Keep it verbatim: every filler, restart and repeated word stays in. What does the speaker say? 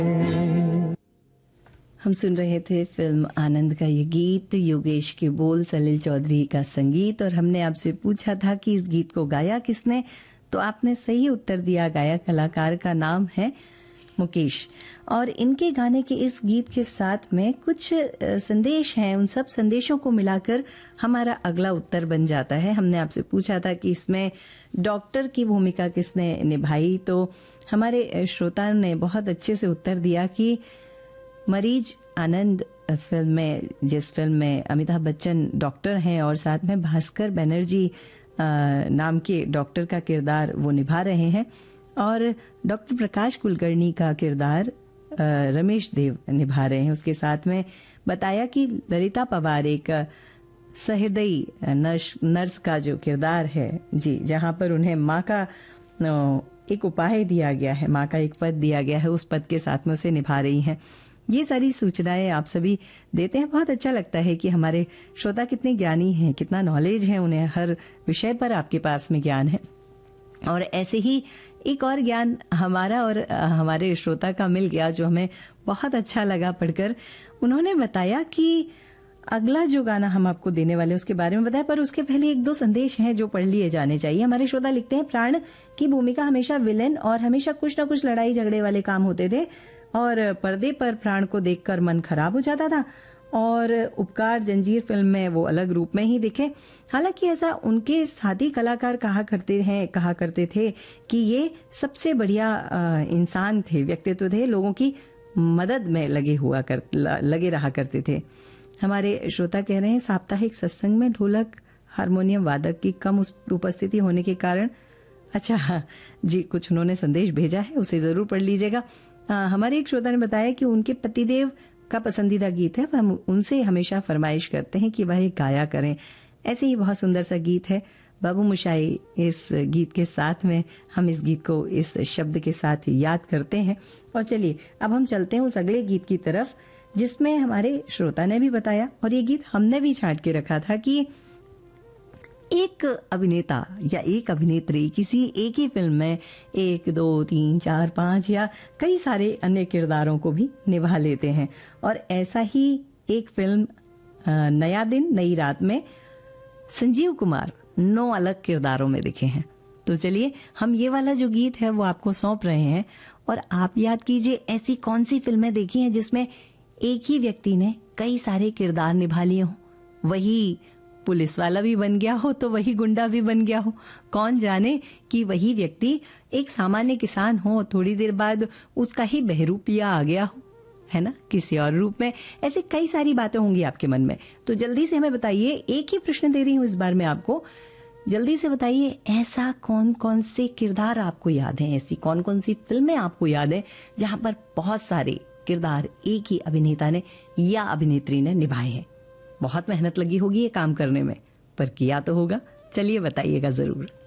हम सुन रहे थे फिल्म आनंद का ये गीत, योगेश के बोल, सलील चौधरी का संगीत। और हमने आपसे पूछा था कि इस गीत को गाया किसने, तो आपने सही उत्तर दिया। गाया कलाकार का नाम है मुकेश। और इनके गाने के इस गीत के साथ में कुछ संदेश हैं, उन सब संदेशों को मिलाकर हमारा अगला उत्तर बन जाता है। हमने आपसे पूछा था कि इसमें डॉक्टर की भूमिका किसने निभाई, तो हमारे श्रोता ने बहुत अच्छे से उत्तर दिया कि मरीज आनंद फिल्म में, जिस फिल्म में अमिताभ बच्चन डॉक्टर हैं और साथ में भास्कर बनर्जी नाम के डॉक्टर का किरदार वो निभा रहे हैं, और डॉक्टर प्रकाश कुलकर्णी का किरदार रमेश देव निभा रहे हैं। उसके साथ में बताया कि ललिता पवार एक सहृदयी नर्स नर्स का जो किरदार है जी, जहां पर उन्हें माँ का एक उपाय दिया गया है, माँ का एक पद दिया गया है, उस पद के साथ में उसे निभा रही हैं। ये सारी सूचनाएं आप सभी देते हैं। बहुत अच्छा लगता है कि हमारे श्रोता कितने ज्ञानी हैं, कितना नॉलेज है उन्हें, हर विषय पर आपके पास में ज्ञान है। और ऐसे ही एक और ज्ञान हमारा और हमारे श्रोता का मिल गया, जो हमें बहुत अच्छा लगा पढ़कर। उन्होंने बताया कि अगला जो गाना हम आपको देने वाले हैं उसके बारे में बताया, पर उसके पहले एक दो संदेश हैं जो पढ़ लिए जाने चाहिए। हमारे श्रोता लिखते हैं, प्राण की भूमिका हमेशा विलेन और हमेशा कुछ ना कुछ लड़ाई झगड़े वाले काम होते थे, और पर्दे पर प्राण को देखकर मन खराब हो जाता था, और उपकार जंजीर फिल्म में वो अलग रूप में ही दिखे। हालांकि ऐसा उनके साथी कलाकार कहा करते हैं कहा करते थे कि ये सबसे बढ़िया इंसान थे, व्यक्तित्व थे, लोगों की मदद में लगे हुआ कर लगे रहा करते थे। हमारे श्रोता कह रहे हैं, साप्ताहिक सत्संग में ढोलक हारमोनियम वादक की कम उपस्थिति होने के कारण, अच्छा जी, कुछ उन्होंने संदेश भेजा है, उसे जरूर पढ़ लीजिएगा। हमारे एक श्रोता ने बताया कि उनके पतिदेव का पसंदीदा गीत है, हम उनसे हमेशा फरमाइश करते हैं कि वह गाया करें। ऐसे ही बहुत सुंदर सा गीत है बाबू मोशाई, इस गीत के साथ में हम इस गीत को इस शब्द के साथ याद करते हैं। और चलिए अब हम चलते हैं उस अगले गीत की तरफ, जिसमें हमारे श्रोता ने भी बताया और ये गीत हमने भी छांट के रखा था कि एक अभिनेता या एक अभिनेत्री किसी एक ही फिल्म में एक, दो, तीन, चार, पांच या कई सारे अन्य किरदारों को भी निभा लेते हैं। और ऐसा ही एक फिल्म नया दिन नई रात में संजीव कुमार नौ अलग किरदारों में दिखे हैं। तो चलिए हम ये वाला जो गीत है वो आपको सौंप रहे हैं, और आप याद कीजिए ऐसी कौन सी फिल्में देखी हैं जिसमें एक ही व्यक्ति ने कई सारे किरदार निभा लिए हों। वही पुलिस वाला भी बन गया हो तो वही गुंडा भी बन गया हो, कौन जाने कि वही व्यक्ति एक सामान्य किसान हो, थोड़ी देर बाद उसका ही बहरूपिया आ गया हो, है ना, किसी और रूप में। ऐसे कई सारी बातें होंगी आपके मन में। तो जल्दी से हमें बताइए, एक ही प्रश्न दे रही हूं इस बार मैं आपको, जल्दी से बताइए ऐसा कौन कौन से किरदार आपको याद हैं, ऐसी कौन कौन सी फिल्में आपको याद हैं जहां पर बहुत सारे किरदार एक ही अभिनेता ने या अभिनेत्री ने निभाए हैं। बहुत मेहनत लगी होगी ये काम करने में, पर किया तो होगा। चलिए बताइएगा जरूर।